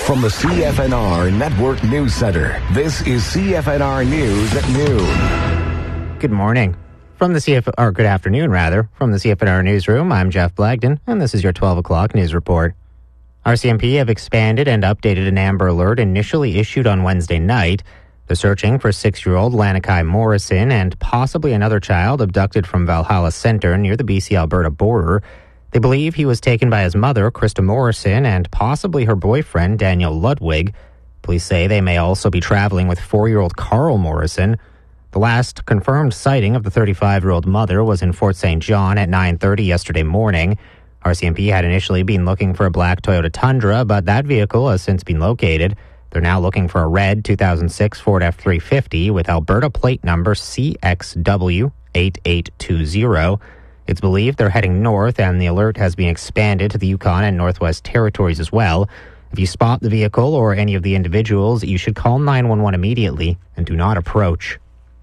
From the CFNR Network News Center, this is CFNR News at noon. Good morning. Good afternoon, From the CFNR Newsroom, I'm Jeff Blagden, and this is your 12 o'clock news report. RCMP have expanded and updated an Amber Alert initially issued on Wednesday night. They're searching for 6-year-old Lanakai Morrison and possibly another child abducted from Valhalla Center near the BC-Alberta border. They believe he was taken by his mother, Krista Morrison, and possibly her boyfriend, Daniel Ludwig. Police say they may also be traveling with 4-year-old Carl Morrison. The last confirmed sighting of the 35-year-old mother was in Fort St. John at 9:30 yesterday morning. RCMP had initially been looking for a black Toyota Tundra, but that vehicle has since been located. They're now looking for a red 2006 Ford F-350 with Alberta plate number CXW8820. It's believed they're heading north, and the alert has been expanded to the Yukon and Northwest Territories as well. If you spot the vehicle or any of the individuals, you should call 911 immediately and do not approach.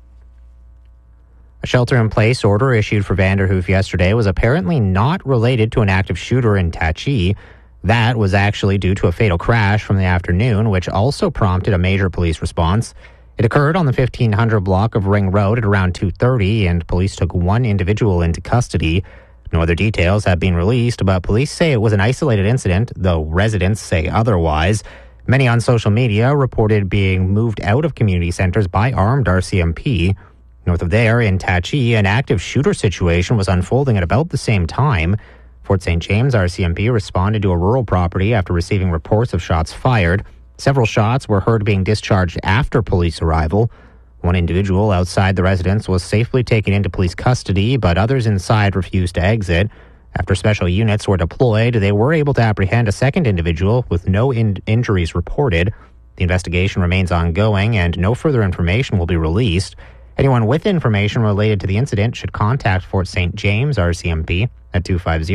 A shelter-in-place order issued for Vanderhoof yesterday was apparently not related to an active shooter in Tachi. That was actually due to a fatal crash from the afternoon, which also prompted a major police response. It occurred on the 1500 block of Ring Road at around 2:30, and police took one individual into custody. No other details have been released, but police say it was an isolated incident, though residents say otherwise. Many on social media reported being moved out of community centres by armed RCMP. North of there, in Tachi, an active shooter situation was unfolding at about the same time. Fort St. James RCMP responded to a rural property after receiving reports of shots fired. Several shots were heard being discharged after police arrival. One individual outside the residence was safely taken into police custody, but others inside refused to exit. After special units were deployed, they were able to apprehend a second individual with no injuries reported. The investigation remains ongoing, and no further information will be released. Anyone with information related to the incident should contact Fort St. James RCMP at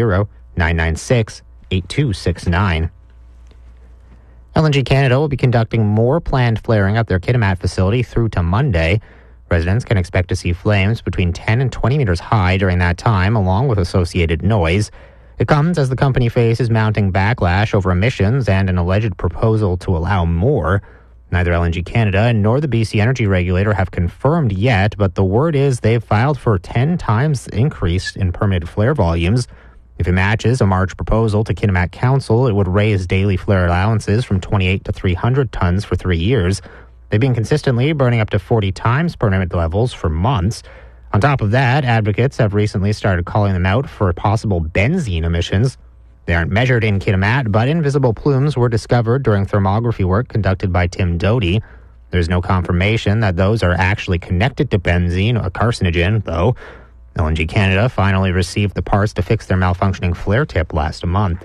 250-996-8269. LNG Canada will be conducting more planned flaring at their Kitimat facility through to Monday. Residents can expect to see flames between 10 and 20 meters high during that time, along with associated noise. It comes as the company faces mounting backlash over emissions and an alleged proposal to allow more. Neither LNG Canada nor the BC Energy Regulator have confirmed yet, but the word is they've filed for 10 times the increase in permitted flare volumes. If it matches a March proposal to Kitimat Council, it would raise daily flare allowances from 28 to 300 tons for 3 years. They've been consistently burning up to 40 times permit levels for months. On top of that, advocates have recently started calling them out for possible benzene emissions. They aren't measured in Kitimat, but invisible plumes were discovered during thermography work conducted by Tim Doty. There's no confirmation that those are actually connected to benzene, a carcinogen, though. LNG Canada finally received the parts to fix their malfunctioning flare tip last month.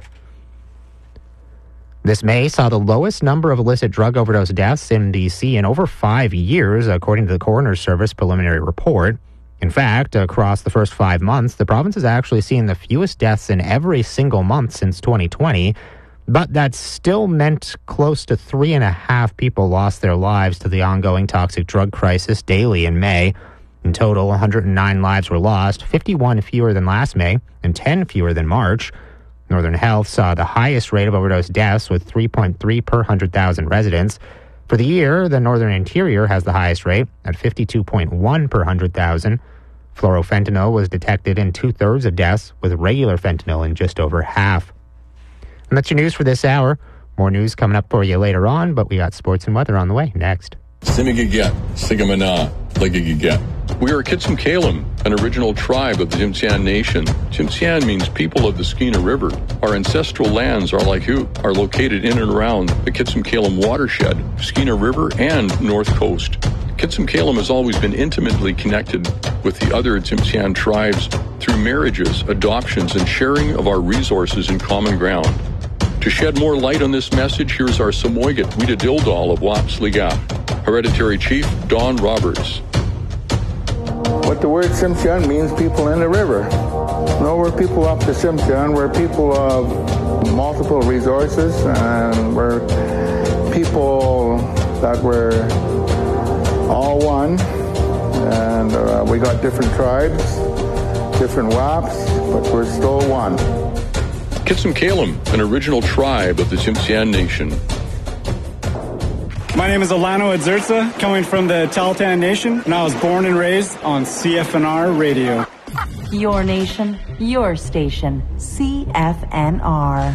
This May saw the lowest number of illicit drug overdose deaths in BC in over 5 years, according to the Coroner's Service preliminary report. In fact, across the first 5 months, the province has actually seen the fewest deaths in every single month since 2020, but that still meant close to 3.5 people lost their lives to the ongoing toxic drug crisis daily in May. In total, 109 lives were lost, 51 fewer than last May, and 10 fewer than March. Northern Health saw the highest rate of overdose deaths with 3.3 per 100,000 residents. For the year, the Northern Interior has the highest rate at 52.1 per 100,000. Fluorofentanyl was detected in 2/3 of deaths, with regular fentanyl in just over half. And that's your news for this hour. More news coming up for you later on, but we got sports and weather on the way next. Simigiget, Sigamana, Ligigiget. We are Kitsim-Kalim, an original tribe of the Tsimshian Nation. Tsimshian means people of the Skeena River. Our ancestral lands are located in and around the Kitsim-Kalim watershed, Skeena River, and North Coast. Kitsim-Kalim has always been intimately connected with the other Tsimshian tribes through marriages, adoptions, and sharing of our resources and common ground. To shed more light on this message, here's our Samoygat Wida Dildal of Wapsliga, Hereditary Chief Don Roberts. What the word Tsimshian means, people in the river. No, we're people up the Tsimshian. We're people of multiple resources, and we're people that were all one. And we got different tribes, different WAPs, but we're still one. Kitsim-Kalim, an original tribe of the Tsimshian Nation. My name is Alano Adzurza, coming from the Tahltan Nation, and I was born and raised on CFNR Radio. Your nation, your station, CFNR.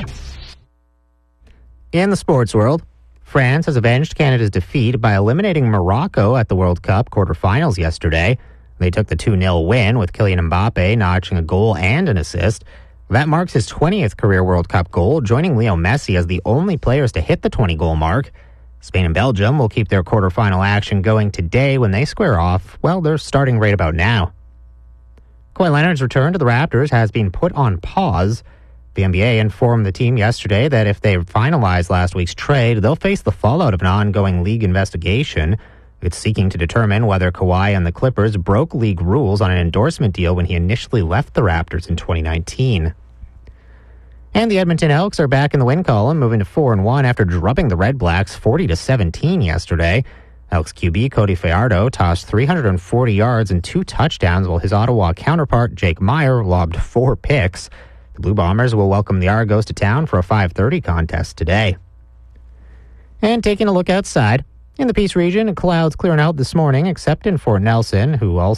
In the sports world, France has avenged Canada's defeat by eliminating Morocco at the World Cup quarterfinals yesterday. They took the 2-0 win with Kylian Mbappe notching a goal and an assist. That marks his 20th career World Cup goal, joining Leo Messi as the only players to hit the 20-goal mark. Spain and Belgium will keep their quarterfinal action going today when they square off. Well, they're starting right about now. Kawhi Leonard's return to the Raptors has been put on pause. The NBA informed the team yesterday that if they finalize last week's trade, they'll face the fallout of an ongoing league investigation. It's seeking to determine whether Kawhi and the Clippers broke league rules on an endorsement deal when he initially left the Raptors in 2019. And the Edmonton Elks are back in the win column, moving to 4-1 after drubbing the Red Blacks 40-17 yesterday. Elks QB Cody Fajardo tossed 340 yards and 2 touchdowns, while his Ottawa counterpart Jake Meyer lobbed 4 picks. The Blue Bombers will welcome the Argos to town for a 5:30 contest today. And taking a look outside, in the Peace region, clouds clearing out this morning, except in Fort Nelson, who also